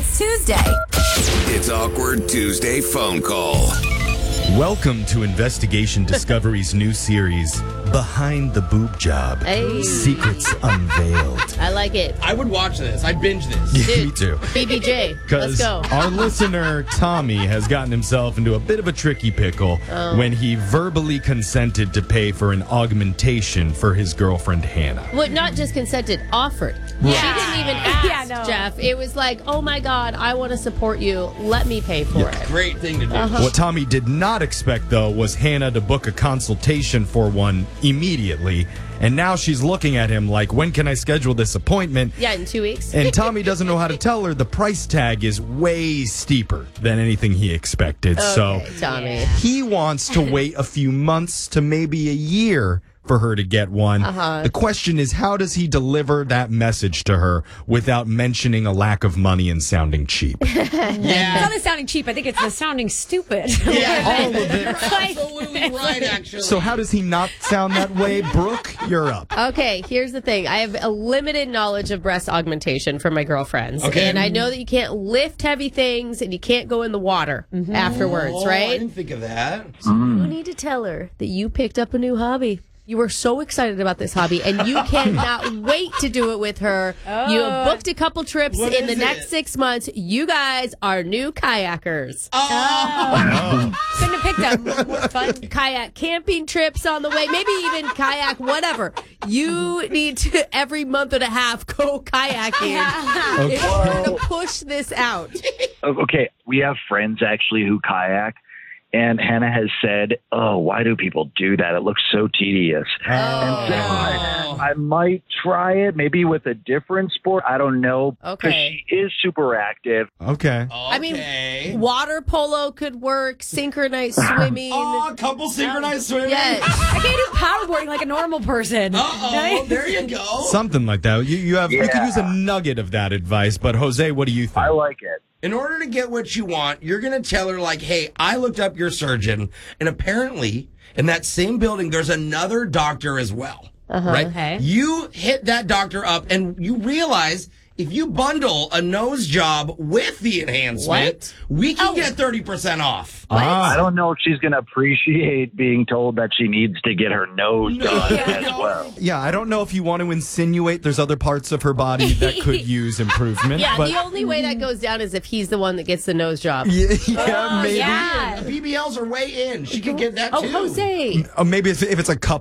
It's Tuesday. It's Awkward Tuesday phone call. Welcome to Investigation Discovery's new series, Behind the Boob Job. Hey. Secrets Unveiled. I like it. I would watch this. I'd binge this. Yeah, me too. BBJ, let's Because go. our listener, Tommy, has gotten himself into a bit of a tricky pickle when he verbally consented to pay for an augmentation for his girlfriend, Hannah. Well, not just consented, offered. Yeah. She didn't even ask, Jeff. It was like, oh my God, I want to support you. Let me pay for it. Great thing to do. What Tommy did not expect, though, was Hannah to book a consultation for one immediately. And now she's looking at him like, when can I schedule this appointment? Yeah, in 2 weeks. And Tommy doesn't know how to tell her the price tag is way steeper than anything he expected. So Tommy. he wants to wait a few months to maybe a year for her to get one. The question is, how does he deliver that message to her without mentioning a lack of money and sounding cheap? It's not the sounding cheap. I think it's the sounding stupid. All of it. Absolutely right, actually. So how does he not sound that way? Brooke, you're up. Okay, here's the thing. I have a limited knowledge of breast augmentation from my girlfriends. Okay. And I know that you can't lift heavy things and you can't go in the water afterwards, I right? didn't think of that. You need to tell her that you picked up a new hobby. You were so excited about this hobby, and you cannot wait to do it with her. You have booked a couple trips What in the is next it? 6 months. You guys are new kayakers. Couldn't have picked them. Fun. Kayak camping trips on the way, maybe even kayak, whatever. You need to, every month and a half, go kayaking in order to push this out. Okay, we have friends actually who kayak, and Hannah has said, "Oh, why do people do that? It looks so tedious." And so I might try it, maybe with a different sport. I don't know. Because Okay. she is super active. Okay. I mean, water polo could work, synchronized swimming. A couple synchronized swimming. Yes. I can't do paddleboarding like a normal person. Uh-oh, there you go. Something like that. You could use a nugget of that advice, but Jose, what do you think? I like it. In order to get what you want, you're going to tell her, like, hey, I looked up your surgeon, and apparently in that same building, there's another doctor as well. Right? Okay. You hit that doctor up, and you realize if you bundle a nose job with the enhancement, we can get 30% off. I don't know if she's going to appreciate being told that she needs to get her nose done as well. Yeah, I don't know if you want to insinuate there's other parts of her body that could use improvement. Yeah, but the only way that goes down is if he's the one that gets the nose job. maybe. The BBLs are way in. She can get that too. Oh, Jose. Maybe if it's a couple